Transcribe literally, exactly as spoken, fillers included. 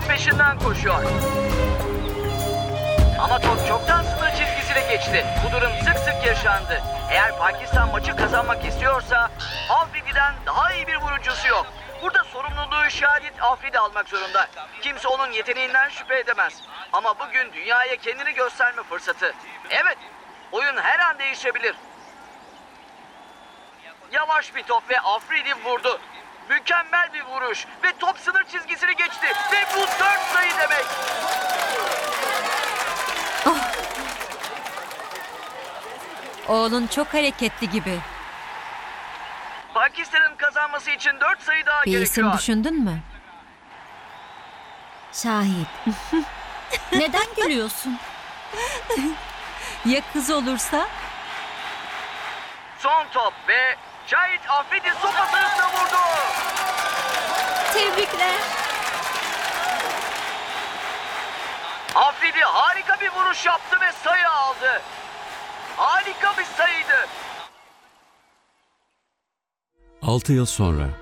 topun peşinden koşuyor. Ama top çoktan sınır çizgisine geçti. Bu durum sık sık yaşandı. Eğer Pakistan maçı kazanmak istiyorsa Afridi'den daha iyi bir vurucusu yok. Burada sorumluluğu Şahit Afridi almak zorunda. Kimse onun yeteneğinden şüphe edemez. Ama bugün dünyaya kendini gösterme fırsatı. Evet, oyun her an değişebilir. Yavaş bir top ve Afridi vurdu. Mükemmel bir vuruş ve top sınır çizgisini geçti. Ve bu dört sayı demek. Oğlun çok hareketli gibi. Pakistan'ın kazanması için dört sayı daha Bir gerekiyor. isim düşündün mü? Şahit. Neden gülüyorsun? Ya kız olursa? Son top ve Şahit Afridi sopası hızla vurdu. Tebrikler. Afridi harika bir vuruş yaptı ve sayı aldı. Harika bir sayıydı. altı yıl sonra